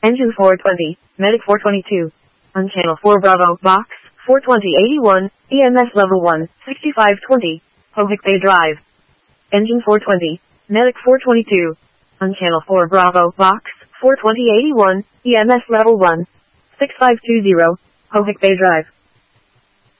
Engine 420, Medic 422. On channel 4 Bravo, box, 42081, EMS level 1, 6520, Hohok Bay Drive. Engine 420, Medic 422. On channel 4 Bravo, box, 42081, EMS level 1, 6520, Hohok Bay Drive.